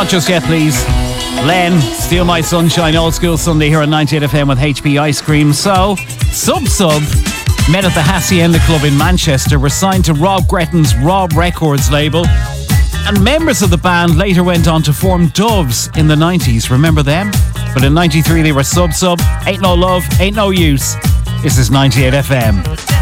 Not just yet, please. Len, Steal My Sunshine, Old School Sunday here on 98 FM with HB Ice Cream. So, Sub met at the Hacienda Club in Manchester, were signed to Rob Gretton's Rob Records label, and members of the band later went on to form Doves in the 90s. Remember them? But in 93 they were Sub. Ain't no love, ain't no use. This is 98 FM.